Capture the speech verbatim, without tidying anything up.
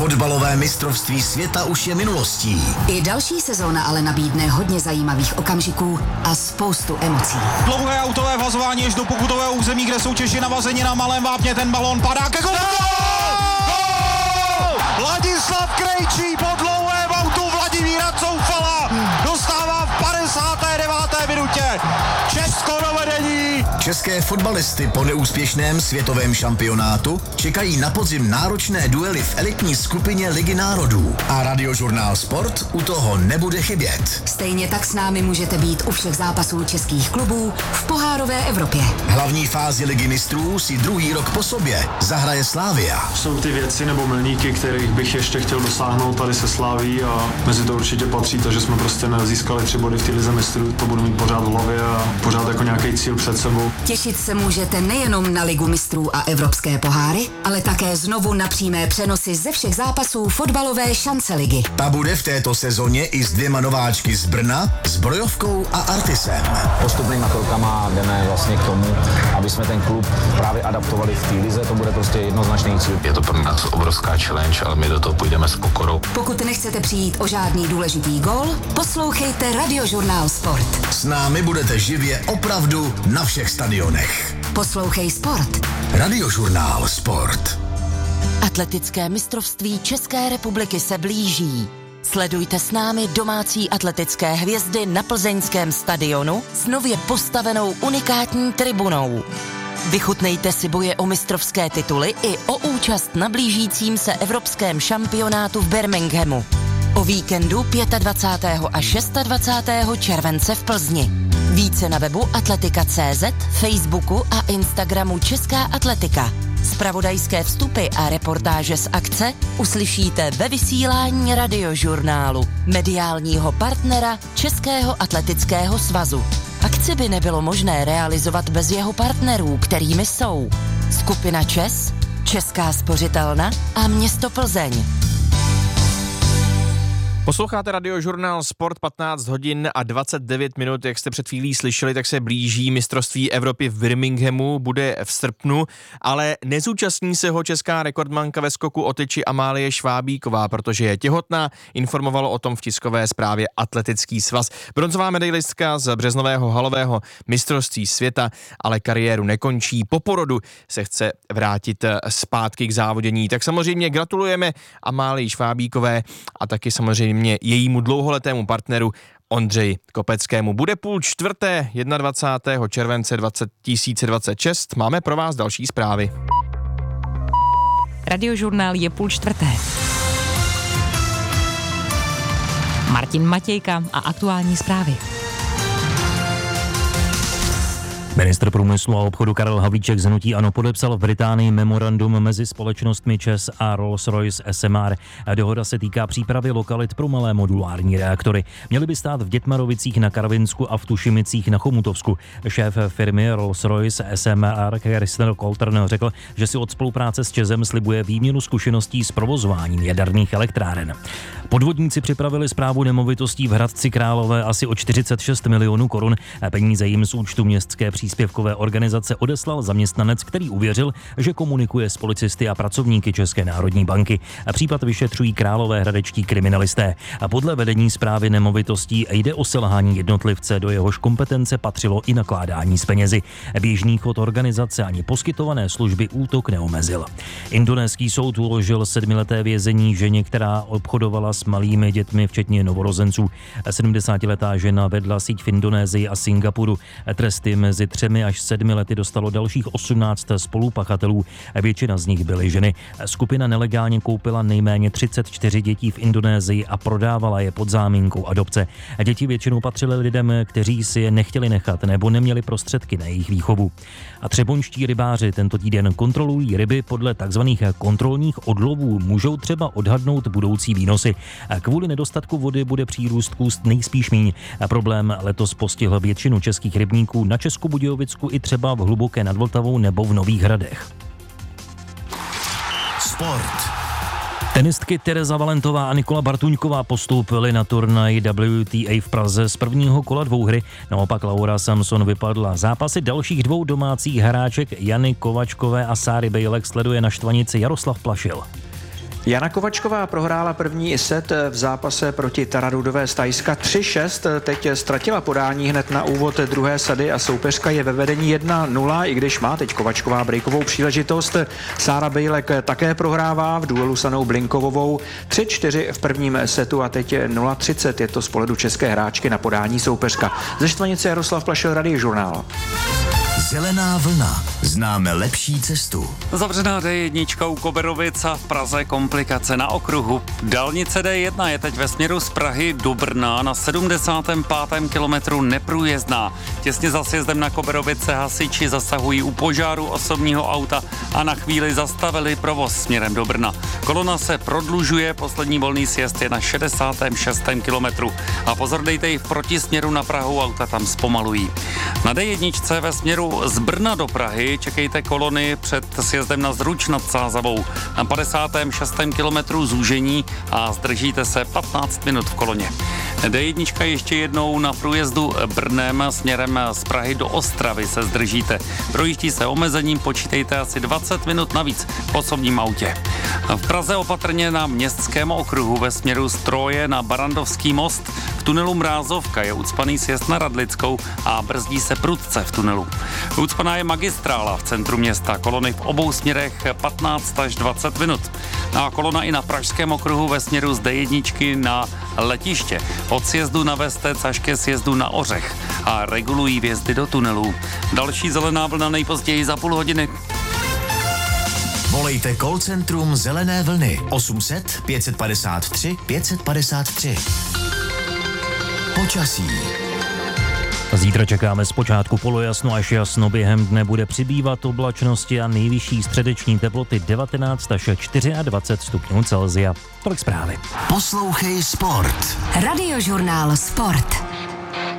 Fotbalové mistrovství světa už je minulostí. I další sezóna ale nabídne hodně zajímavých okamžiků a spoustu emocí. Dlouhé autové vazování až do pokutového území, kde jsou Češi navazeni na malém vápně, ten balón padá ke golu. Ladislav Krejčí po dlouhém autu Vladimíra Coufala dostává v padesáté deváté minutě Česko do vedení. České fotbalisty po neúspěšném světovém šampionátu čekají na podzim náročné duely v elitní skupině Ligy národů a Radiožurnál Sport u toho nebude chybět. Stejně tak s námi můžete být u všech zápasů českých klubů v pohárové Evropě. Hlavní fázi Ligy mistrů si druhý rok po sobě zahraje Slavia. Jsou ty věci nebo milníky, kterých bych ještě chtěl dosáhnout tady se Slaví a mezi to určitě patří to, že jsme prostě nezískali tři body v té lize mistrů, to budu mít pořád v hlavě a pořád jako nějaký cíl před sebou. Těšit se můžete nejenom na Ligu mistrů a evropské poháry, ale také znovu na přímé přenosy ze všech zápasů fotbalové šance ligy. Ta bude v této sezóně i s dvěma nováčky z Brna, s Brojovkou a Artisem. Postupnýma krokama jdeme vlastně k tomu, aby jsme ten klub právě adaptovali v té lize, to bude prostě jednoznačný cíl. Je to pro nás obrovská challenge, ale my do toho půjdeme s pokorou. Pokud nechcete přijít o žádný důležitý gól, poslouchejte Radiožurnál Sport. S námi budete živě opravdu na všech stadionech. Poslouchej Sport. Radiožurnál Sport. Atletické mistrovství České republiky se blíží. Sledujte s námi domácí atletické hvězdy na plzeňském stadionu s nově postavenou unikátní tribunou. Vychutnejte si boje o mistrovské tituly i o účast na blížícím se evropském šampionátu v Birminghamu. O víkendu dvacátého pátého a dvacátého šestého července v Plzni. Více na webu atletika tečka cé zet, Facebooku a Instagramu Česká atletika. Zpravodajské vstupy a reportáže z akce uslyšíte ve vysílání Radiožurnálu, mediálního partnera Českého atletického svazu. Akci by nebylo možné realizovat bez jeho partnerů, kterými jsou Skupina ČES, Česká spořitelna a město Plzeň. Posloucháte Radiožurnál Sport, patnáct hodin a dvacet devět minut, jak jste před chvílí slyšeli, tak se blíží mistrovství Evropy v Birminghamu, bude v srpnu, ale nezúčastní se ho česká rekordmanka ve skoku o tyči Amálie Švábíková, protože je těhotná, informovalo o tom v tiskové zprávě Atletický svaz. Bronzová medailistka z březnového halového mistrovství světa, ale kariéru nekončí. Po porodu se chce vrátit zpátky k závodění. Tak samozřejmě gratulujeme Amálii Švábíkové a taky samozřejmě jejímu dlouholetému partneru Ondřeji Kopeckému. Bude půl čtvrté, dvacátého prvního července dva tisíce dvacet šest. Máme pro vás další zprávy. Radiožurnál je půl čtvrté. Martin Matějka a aktuální zprávy. Ministr průmyslu a obchodu Karel Havlíček z hnutí ANO podepsal v Británii memorandum mezi společnostmi ČES a Rolls-Royce S M R. Dohoda se týká přípravy lokalit pro malé modulární reaktory. Měly by stát v Dětmarovicích na Karvinsku a v Tušimicích na Chomutovsku. Šéf firmy Rolls-Royce S M R Christopher Coltrane řekl, že si od spolupráce s ČESem slibuje výměnu zkušeností s provozováním jaderných elektráren. Podvodníci připravili správu nemovitostí v Hradci Králové asi o čtyřicet šest milionů korun. Peníze jim z účtu městské příspěvkové organizace odeslal zaměstnanec, který uvěřil, že komunikuje s policisty a pracovníky České národní banky. Případ vyšetřují královéhradečtí kriminalisté. A podle vedení správy nemovitostí jde o selhání jednotlivce, do jehož kompetence patřilo i nakládání s penězi. Běžný chod organizace ani poskytované služby útok neomezil. Indonéský soud uložil sedmileté vězení ženě, která obchodovala s malými dětmi, včetně novorozenců. sedmdesátiletá žena vedla síť v Indonésii a Singapuru. Tresty mezi třemi až sedmi lety dostalo dalších osmnáct spolupachatelů. Většina z nich byly ženy. Skupina nelegálně koupila nejméně třicet čtyři dětí v Indonésii a prodávala je pod záminkou adopce. Děti většinou patřily lidem, kteří si je nechtěli nechat nebo neměli prostředky na jejich výchovu. A třeboňští rybáři tento týden kontrolují ryby podle takzvaných kontrolních odlovů. Můžou třeba odhadnout budoucí výnosy. Kvůli nedostatku vody bude přírůst kůst nejspíš míň. Problém letos postihl většinu českých rybníků na Českobudějovicku i třeba v Hluboké nad Vltavou nebo v Nových Hradech. Sport. Tenistky Tereza Valentová a Nikola Bartuňková postoupily na turnaj W T A v Praze z prvního kola dvouhry. Naopak Laura Samson vypadla. Zápasy dalších dvou domácích hráček Jany Kovačkové a Sáry Bejlek sleduje na štvanici Jaroslav Plašil. Jana Kovačková prohrála první set v zápase proti Taradudové z Thajska tři šest. Teď ztratila podání hned na úvod druhé sady a soupeřka je ve vedení jedna nula, i když má teď Kovačková breakovou příležitost. Sára Bejlek také prohrává v duelu s Anou Blinkovovou tři čtyři v prvním setu a teď nula třicet. Je to z pohledu české hráčky na podání soupeřka. Ze Štvanice Jaroslav Plašil, Radiožurnál. Zelená vlna. Známe lepší cestu. Zavřená D jedna u Koberovic a v Praze komplikace na okruhu. Dálnice D jedna je teď ve směru z Prahy do Brna na sedmdesátém pátém kilometru neprůjezdná. Těsně za sjezdem na Koberovice hasiči zasahují u požáru osobního auta a na chvíli zastavili provoz směrem do Brna. Kolona se prodlužuje, poslední volný sjezd je na šedesátém šestém kilometru. A pozor, dejte i v protisměru na Prahu, auta tam zpomalují. Na D jedna ve směru z Brna do Prahy čekejte kolony před sjezdem na Zruč nad Sázavou. Na padesátém šestém kilometru zúžení a zdržíte se patnáct minut v koloně. D jedna ještě jednou na průjezdu Brnem směrem z Prahy do Ostravy se zdržíte. Projíždí se omezením, počítejte asi dvacet minut navíc v osobním autě. V Praze opatrně na Městském okruhu ve směru z Troje na Barandovský most. V tunelu Mrázovka je ucpaný sjezd na Radlickou a brzdí se prudce v tunelu. Ucpaná je magistrála v centru města, kolony v obou směrech patnáct až dvacet minut. A kolona i na Pražském okruhu ve směru z D jedna na letiště. Od sjezdu na Vestec až ke sjezdu na Ořech a regulují vjezdy do tunelů. Další zelená vlna nejpozději za půl hodiny. Volejte call centrum Zelené vlny osm set pět padesát tři pět padesát tři. Počasí. Zítra čekáme zpočátku polojasno až jasno, během dne bude přibývat oblačnosti a nejvyšší středeční teploty devatenáct až dvacet čtyři stupňů Celsia. Tolik zprávy. Poslouchej Sport. Radiožurnál Sport.